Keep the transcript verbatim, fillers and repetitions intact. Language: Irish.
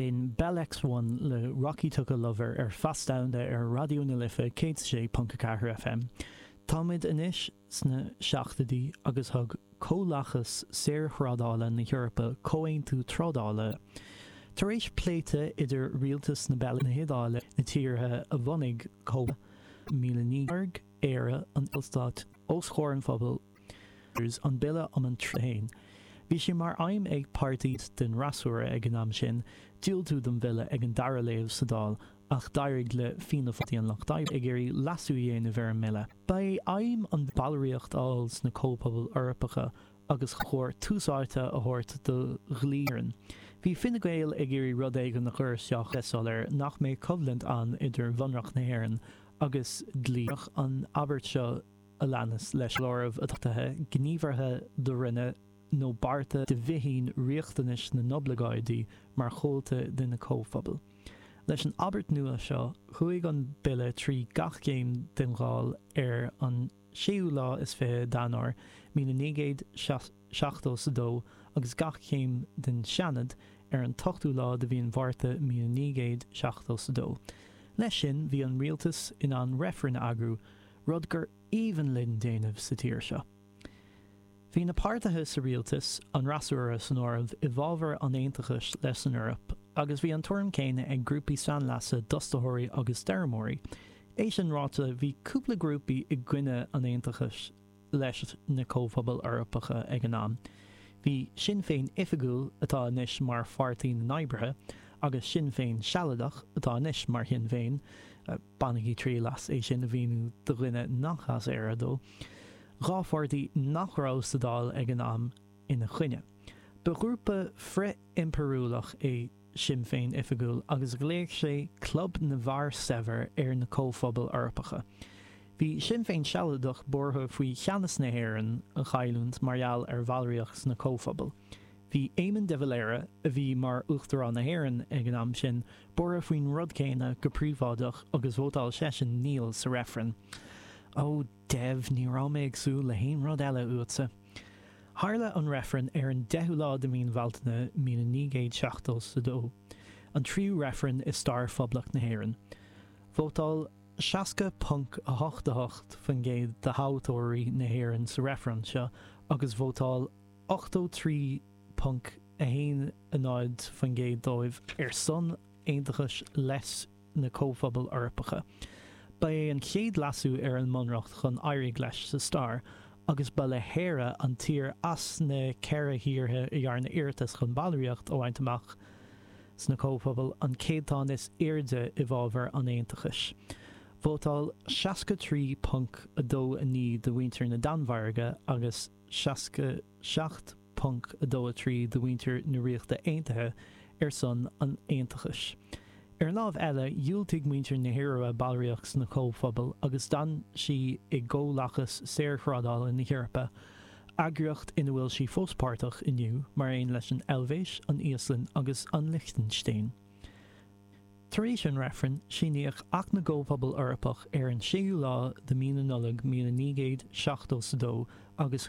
Bín Bell X one le Rocky Tucker Lover ar fastdownda ar Radio na Lifa cé sé Punca Car F M. Támid inis sna seachtadí agus thug cólachas séir chrádála na Eorpa cóin tú trádála. Tar éis pléite idir rialtas na Bell na Hédála na tíortha a bhanig có míle níorg éire an ilstát os chóran phobal an bille am an tréin. Bhí sé mar aim ag partíd den rasúra ag an am sin, díol tú den bille ag an dara léamh sa dál, ach dairg le fína fatí an lachtaib ag éirí lasú dhéana bhar mille. Ba aim an bailíocht áils na cópabal Eorpacha agus chóir túsáirte a thuirt do ghlíran. Bhí finna gael ag éirí rud éigean na chur seach lesáir nach mé covenant an idir bhanreacht na hÉireann agus dlíach an abert seo a leanas leis láramh a tutathe gníomharthe do rinne nó barta de bhíhín riachtanis na noblagáidí mar chóilte den na cóphobal. Leis an abert nua seo, chuig an bille trí gach céim den gháil ar an séú lá is fé danar míle nígéad seachtó sa dó agus gach céim den seanad ar an tochtú lá de bhíon bharta míle nígéad seachtó sa dó. Leis sin bhí an rialtas in an referen agrú rud gur even linn déanamh sa tír seo. Bhí na páirtithe sa rialtas an rasúra san áireamh i bhábhar an Aontachais leis an Eorp, agus bhí an tuairim céine ag grúpaí sanlasa dostaitheoirí agus deirmóirí. Éis an ráta bhí cúpla grúpaí i gcuine an Aontachais leis na cóphobal Eorpacha ag an am. Bhí Sinn Féin Oifigiúil atá inis mar Fartaí na Naibrithe, agus Sinn Féin Sealadach atá inis mar Sinn Féin, uh, bannaí trí las é sin a bhíú do ghuine nachas éire dó. Ráfáirtaí nachrá sa dál ag an am ina chuine. Ba grúpa fre imperúlach é Sinn Féin Oifigiúil agus gléir sé club na bhar sever ar na cóphobal Eorpacha. Bhí Sinn Féin Sealadach bortha faoi cheannas na hÉireann a chailúnt marall ar bhallríochs na cóphobal. Bhí Éamonn de Valera a bhí mar uachtarán na hÉireann ag an am sin bortha faoin rud céine go príomhádach agus bhótáil sesin níl sa referen. Ó Dev ní rá mé agsú le haon rud eile uatsa. Tharla an referen ar an deichiú lá de míon bhailteanna míle nígéad seachtó sa dó. An tríú referen is star phoblach na hÉireann. Bhótáil seasca punk a hocht a hocht fan géad de hátóirí na hÉireann sa referen seo agus bhótáil ochtó trí punk a haon a náid fan géad dóibh ar son Aontachais leis na cóphobal Eorpacha. Ba é an chéad lasú ar an monracht chun éirigh leis sa star, agus ba le héire an tír as na ceire híortha i dhearna iartas chun bailíocht ó bhaint amach sna cóphobal an céadtán is airde i bhábhar an Aontachais. Bhótáil seasca trí punk a dó a ní do bhaintear na Danmhairge agus seasca seacht punk a dó a trí do bhaintear na riachta Aontaithe ar son an Aontachais. Ar lámh eile dhiúltaigh muintear na hÉireann bailíochs na cóphobal agus dan si i ggólachas séir chrádála na Eorpa, agriocht ina bhfuil si fóspáirteach inniu mar aon leis an Elvéis, an Íoslainn agus an Liechtenstein. Tar éis an referen síníoch ach na cóphobal Eorpach ar an séú lá de míle nullag míle nígéad seachtó sa dó agus